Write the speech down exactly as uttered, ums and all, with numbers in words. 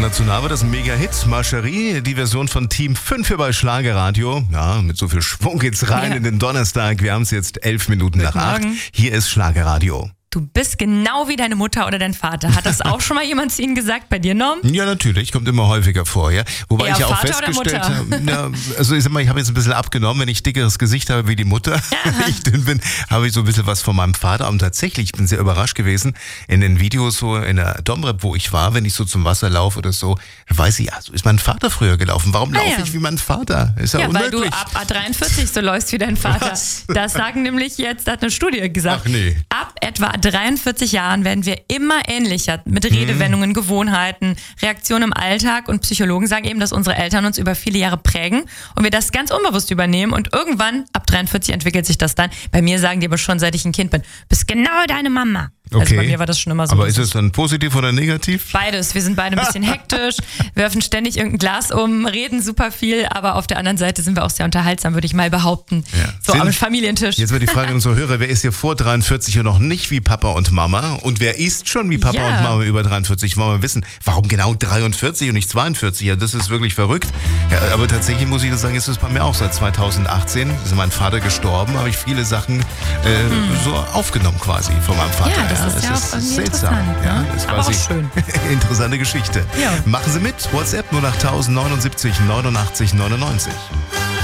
international war das ein Mega-Hit. Marcherie, die Version von Team fünf hier bei Schlagerradio. Ja, mit so viel Schwung geht's rein ja. in den Donnerstag. Wir haben es jetzt elf Minuten Guten nach acht. Morgen. Hier ist Schlagerradio. Du bist genau wie deine Mutter oder dein Vater. Hat das auch schon mal jemand zu Ihnen gesagt bei dir, Norm? Ja, natürlich. Kommt immer häufiger vor, ja. Wobei Eher ich ja auch Vater festgestellt oder habe, ja, also ich sag mal, ich habe jetzt ein bisschen abgenommen. Wenn ich dickeres Gesicht habe wie die Mutter, wenn ich dünn bin, habe ich so ein bisschen was von meinem Vater. Und tatsächlich, ich bin sehr überrascht gewesen, in den Videos so in der Domrep, wo ich war, wenn ich so zum Wasser laufe oder so, weiß ich, ja, so ist mein Vater früher gelaufen. Warum Ah, laufe ja. ich wie mein Vater? Ist ja, Ja, unmöglich. weil du ab A dreiundvierzig so läufst wie dein Vater. Was? Das sagen nämlich jetzt, hat eine Studie gesagt. Ach nee. Ab etwa dreiundvierzig Jahren werden wir immer ähnlicher mit Redewendungen, Gewohnheiten, Reaktionen im Alltag, und Psychologen sagen eben, dass unsere Eltern uns über viele Jahre prägen und wir das ganz unbewusst übernehmen, und irgendwann, ab dreiundvierzig, entwickelt sich das dann. Bei mir sagen die aber schon, seit ich ein Kind bin, bist genau deine Mama. Okay. Also bei mir war das schon immer so. Aber ist es dann positiv oder negativ? Beides. Wir sind beide ein bisschen hektisch, werfen ständig irgendein Glas um, reden super viel, aber auf der anderen Seite sind wir auch sehr unterhaltsam, würde ich mal behaupten. Ja. So Sind- am Familientisch. Jetzt wird die Frage an unsere Hörer, wer ist hier vor dreiundvierzig und noch nicht wie Papa und Mama? Und wer ist schon wie Papa Ja. und Mama über dreiundvierzig? Wollen wir wissen, warum genau dreiundvierzig und nicht zweiundvierzig? Ja, das ist wirklich verrückt. Ja, aber tatsächlich muss ich das sagen, ist es bei mir auch seit zweitausendachtzehn. Ist mein Vater gestorben, habe ich viele Sachen äh, so aufgenommen quasi von meinem Vater. Ja, das ist ja auch irgendwie seltsam. interessant, Ja, ne? das ist Aber auch quasi schön. interessante Geschichte. Ja. Machen Sie mit. WhatsApp null acht null neun neunundsiebzig neunundachtzig neunundneunzig.